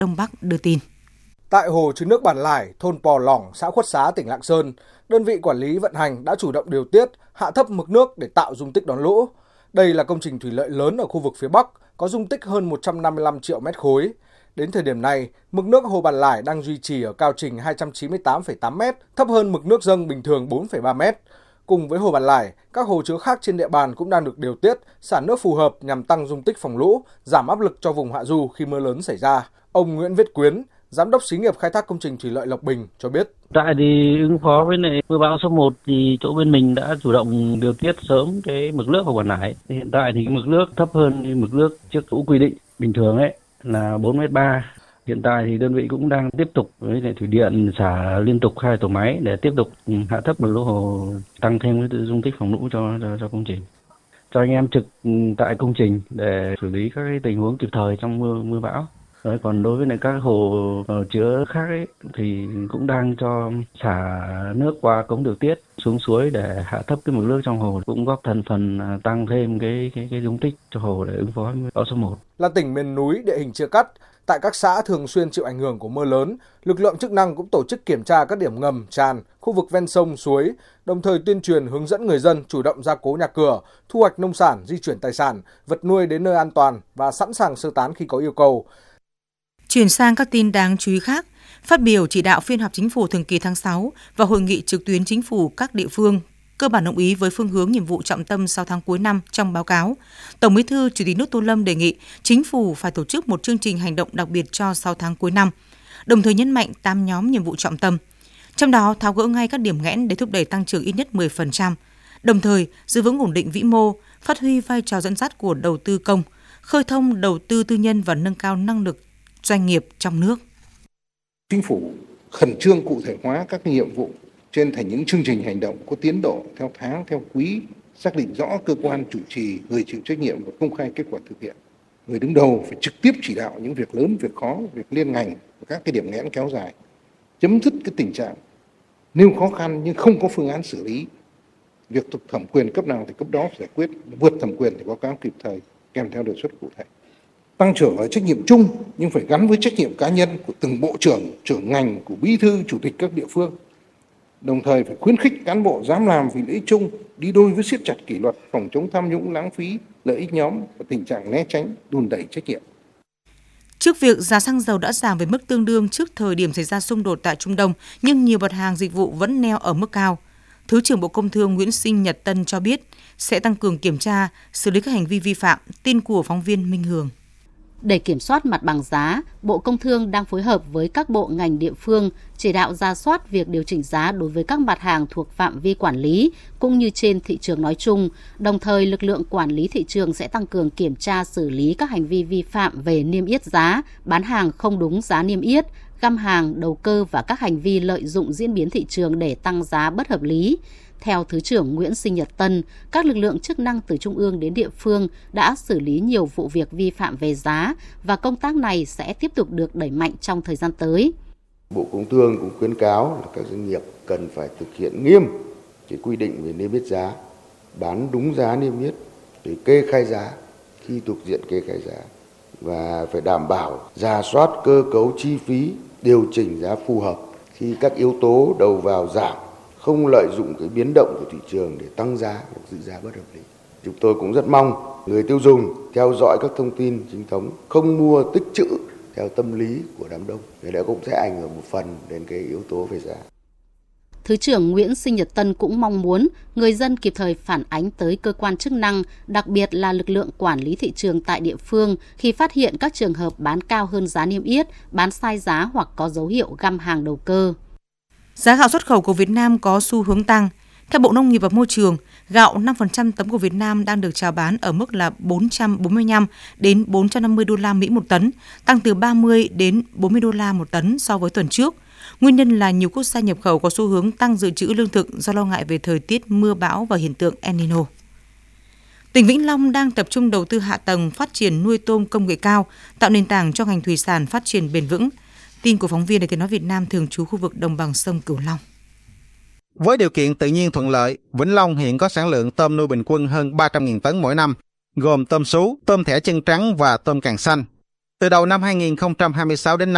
Đông Bắc đưa tin. Tại hồ chứa nước Bản Lải, thôn Pò Lỏng, xã Khuất Xá, tỉnh Lạng Sơn, đơn vị quản lý vận hành đã chủ động điều tiết, hạ thấp mực nước để tạo dung tích đón lũ. Đây là công trình thủy lợi lớn ở khu vực phía Bắc, có dung tích hơn 155 triệu mét khối. Đến thời điểm này, mực nước hồ Bản Lải đang duy trì ở cao trình 298,8 mét, thấp hơn mực nước dâng bình thường 4,3 mét. Cùng với hồ Bản Lải, các hồ chứa khác trên địa bàn cũng đang được điều tiết, xả nước phù hợp nhằm tăng dung tích phòng lũ, giảm áp lực cho vùng hạ du khi mưa lớn xảy ra. Ông Nguyễn Viết Quyến, Giám đốc xí nghiệp khai thác công trình thủy lợi Lộc Bình cho biết. Tại thì ứng phó với mưa bão số 1 thì chỗ bên mình đã chủ động điều tiết sớm cái mực nước hồ Bản Lải. Hiện tại thì mực nước thấp hơn mực nước trước cũ quy định bình thường là 4,3 m. Hiện tại thì đơn vị cũng đang tiếp tục với thủy điện xả liên tục 2 tổ máy để tiếp tục hạ thấp mực nước hồ, tăng thêm cái dung tích phòng lũ cho công trình. Cho anh em trực tại công trình để xử lý các cái tình huống kịp thời trong mưa bão. Đấy, còn đối với các hồ chứa khác thì cũng đang cho xả nước qua cống điều tiết xuống suối để hạ thấp cái mực nước trong hồ, cũng góp phần tăng thêm cái dung tích cho hồ để ứng phó với bão số 1. Là tỉnh miền núi địa hình chia cắt, tại các xã thường xuyên chịu ảnh hưởng của mưa lớn, lực lượng chức năng cũng tổ chức kiểm tra các điểm ngầm, tràn, khu vực ven sông, suối, đồng thời tuyên truyền hướng dẫn người dân chủ động gia cố nhà cửa, thu hoạch nông sản, di chuyển tài sản, vật nuôi đến nơi an toàn và sẵn sàng sơ tán khi có yêu cầu. Chuyển sang các tin đáng chú ý khác, phát biểu chỉ đạo phiên họp chính phủ thường kỳ tháng 6 và hội nghị trực tuyến chính phủ các địa phương cơ bản đồng ý với phương hướng nhiệm vụ trọng tâm 6 tháng cuối năm trong báo cáo. Tổng Bí thư Chủ tịch nước Tô Lâm đề nghị chính phủ phải tổ chức một chương trình hành động đặc biệt cho 6 tháng cuối năm, đồng thời nhấn mạnh 8 nhóm nhiệm vụ trọng tâm. Trong đó tháo gỡ ngay các điểm nghẽn để thúc đẩy tăng trưởng ít nhất 10%, đồng thời giữ vững ổn định vĩ mô, phát huy vai trò dẫn dắt của đầu tư công, khơi thông đầu tư tư nhân và nâng cao năng lực doanh nghiệp trong nước. Chính phủ khẩn trương cụ thể hóa các nhiệm vụ trên thành những chương trình hành động có tiến độ theo tháng, theo quý, xác định rõ cơ quan chủ trì, người chịu trách nhiệm và công khai kết quả thực hiện. Người đứng đầu phải trực tiếp chỉ đạo những việc lớn, việc khó, việc liên ngành và các cái điểm nghẽn kéo dài. Chấm dứt cái tình trạng nêu khó khăn nhưng không có phương án xử lý. Việc thuộc thẩm quyền cấp nào thì cấp đó phải giải quyết, vượt thẩm quyền thì báo cáo kịp thời kèm theo đề xuất cụ thể. Tăng trưởng là trách nhiệm chung nhưng phải gắn với trách nhiệm cá nhân của từng bộ trưởng, trưởng ngành, của bí thư, chủ tịch các địa phương. Đồng thời phải khuyến khích cán bộ dám làm vì lợi ích chung, đi đôi với siết chặt kỷ luật, phòng chống tham nhũng lãng phí, lợi ích nhóm và tình trạng né tránh, đùn đẩy trách nhiệm. Trước việc giá xăng dầu đã giảm về mức tương đương trước thời điểm xảy ra xung đột tại Trung Đông, nhưng nhiều mặt hàng dịch vụ vẫn neo ở mức cao. Thứ trưởng Bộ Công Thương Nguyễn Sinh Nhật Tân cho biết sẽ tăng cường kiểm tra, xử lý các hành vi vi phạm. Tin của phóng viên Minh Hường. Để kiểm soát mặt bằng giá, Bộ Công Thương đang phối hợp với các bộ ngành địa phương chỉ đạo rà soát việc điều chỉnh giá đối với các mặt hàng thuộc phạm vi quản lý cũng như trên thị trường nói chung. Đồng thời, lực lượng quản lý thị trường sẽ tăng cường kiểm tra xử lý các hành vi vi phạm về niêm yết giá, bán hàng không đúng giá niêm yết, găm hàng, đầu cơ và các hành vi lợi dụng diễn biến thị trường để tăng giá bất hợp lý. Theo Thứ trưởng Nguyễn Sinh Nhật Tân, các lực lượng chức năng từ trung ương đến địa phương đã xử lý nhiều vụ việc vi phạm về giá và công tác này sẽ tiếp tục được đẩy mạnh trong thời gian tới. Bộ Công Thương cũng khuyến cáo là các doanh nghiệp cần phải thực hiện nghiêm cái quy định về niêm yết giá, bán đúng giá niêm yết, để kê khai giá khi thuộc diện kê khai giá và phải đảm bảo rà soát cơ cấu chi phí, điều chỉnh giá phù hợp khi các yếu tố đầu vào giảm, không lợi dụng cái biến động của thị trường để tăng giá hoặc giữ giá bất hợp lý. Chúng tôi cũng rất mong người tiêu dùng theo dõi các thông tin chính thống, không mua tích trữ theo tâm lý của đám đông. Vì đó cũng sẽ ảnh hưởng một phần đến cái yếu tố về giá. Thứ trưởng Nguyễn Sinh Nhật Tân cũng mong muốn người dân kịp thời phản ánh tới cơ quan chức năng, đặc biệt là lực lượng quản lý thị trường tại địa phương khi phát hiện các trường hợp bán cao hơn giá niêm yết, bán sai giá hoặc có dấu hiệu găm hàng đầu cơ. Giá gạo xuất khẩu của Việt Nam có xu hướng tăng. Theo Bộ Nông nghiệp và Môi trường, gạo 5% tấm của Việt Nam đang được chào bán ở mức là 445 đến 450 đô la Mỹ một tấn, tăng từ 30 đến 40 đô la một tấn so với tuần trước. Nguyên nhân là nhiều quốc gia nhập khẩu có xu hướng tăng dự trữ lương thực do lo ngại về thời tiết mưa bão và hiện tượng El Nino. Tỉnh Vĩnh Long đang tập trung đầu tư hạ tầng phát triển nuôi tôm công nghệ cao, tạo nền tảng cho ngành thủy sản phát triển bền vững. Tin của phóng viên Đài Tiếng nói Việt Nam thường trú khu vực đồng bằng sông Cửu Long. Với điều kiện tự nhiên thuận lợi, Vĩnh Long hiện có sản lượng tôm nuôi bình quân hơn 300.000 tấn mỗi năm, gồm tôm sú, tôm thẻ chân trắng và tôm càng xanh. Từ đầu năm 2026 đến nay,